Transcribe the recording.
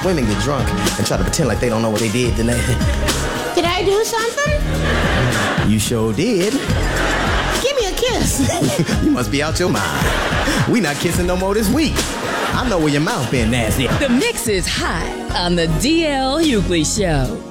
women get drunk and try to pretend like they don't know what they did tonight. Did I do something? You sure did. Give me a kiss. You must be out your mind. We not kissing no more this week. I know where your mouth been nasty. The Mix is hot on the DL Hughley Show.